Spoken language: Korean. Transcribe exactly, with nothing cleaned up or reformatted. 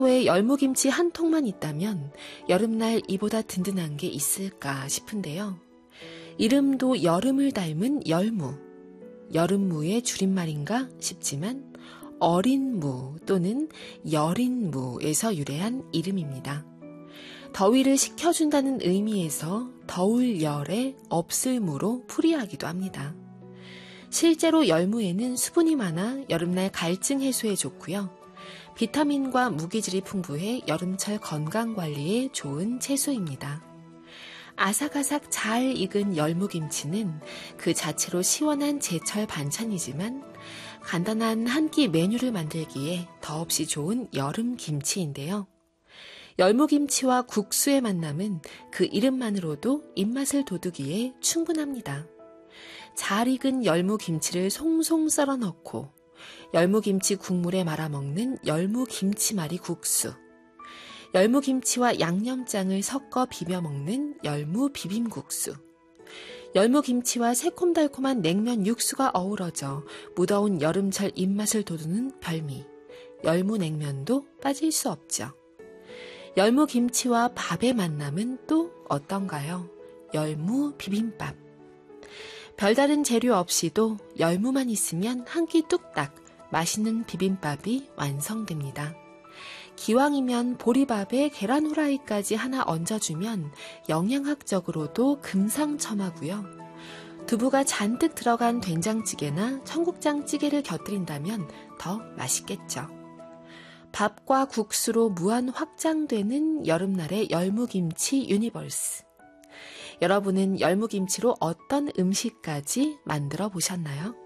왜 열무김치 한 통만 있다면 여름날 이보다 든든한 게 있을까 싶은데요. 이름도 여름을 닮은 열무, 여름무의 줄임말인가 싶지만 어린무 또는 여린무에서 유래한 이름입니다. 더위를 식혀준다는 의미에서 더울 열에 없을 무로 풀이하기도 합니다. 실제로 열무에는 수분이 많아 여름날 갈증 해소에 좋고요. 비타민과 무기질이 풍부해 여름철 건강관리에 좋은 채소입니다. 아삭아삭 잘 익은 열무김치는 그 자체로 시원한 제철 반찬이지만 간단한 한 끼 메뉴를 만들기에 더없이 좋은 여름김치인데요. 열무김치와 국수의 만남은 그 이름만으로도 입맛을 돋우기에 충분합니다. 잘 익은 열무김치를 송송 썰어 넣고 열무김치 국물에 말아먹는 열무김치말이 국수, 열무김치와 양념장을 섞어 비벼 먹는 열무비빔국수, 열무김치와 새콤달콤한 냉면 육수가 어우러져 무더운 여름철 입맛을 돋우는 별미, 열무냉면도 빠질 수 없죠. 열무김치와 밥의 만남은 또 어떤가요? 열무비빔밥. 별다른 재료 없이도 열무만 있으면 한 끼 뚝딱 맛있는 비빔밥이 완성됩니다. 기왕이면 보리밥에 계란 후라이까지 하나 얹어주면 영양학적으로도 금상첨화고요. 두부가 잔뜩 들어간 된장찌개나 청국장찌개를 곁들인다면 더 맛있겠죠. 밥과 국수로 무한 확장되는 여름날의 열무김치 유니버스. 여러분은 열무김치로 어떤 음식까지 만들어 보셨나요?